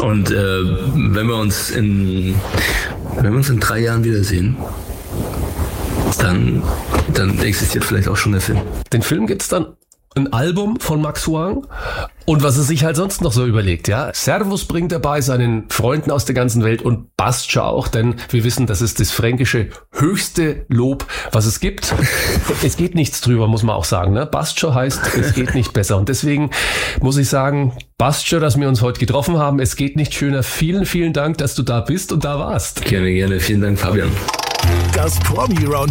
Und wenn wir uns in 3 Jahren wiedersehen, dann existiert vielleicht auch schon der Film. Den Film gibt's dann ein Album von Max Huang und was er sich halt sonst noch so überlegt, ja. Servus bringt er bei seinen Freunden aus der ganzen Welt und Bastscha auch, denn wir wissen, das ist das fränkische höchste Lob, was es gibt. Es geht nichts drüber, muss man auch sagen, ne? Bastscha heißt, es geht nicht besser und deswegen muss ich sagen, Bastscha, dass wir uns heute getroffen haben, es geht nicht schöner. Vielen, vielen Dank, dass du da bist und da warst. Gerne, vielen Dank, Fabian. Das Promi Roundup